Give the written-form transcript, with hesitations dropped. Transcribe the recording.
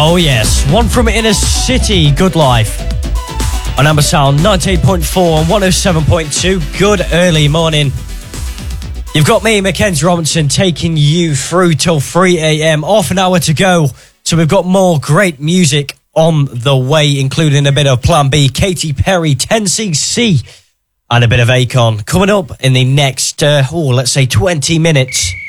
Oh yes, one from Inner City, Good Life. On Amber Sound, 98.4 and 107.2, good early morning. You've got me, Mackenzie Robinson, taking you through till 3 a.m. Half an hour to go, so we've got more great music on the way, including a bit of Plan B, Katy Perry, 10cc, and a bit of Akon coming up in the next, let's say 20 minutes.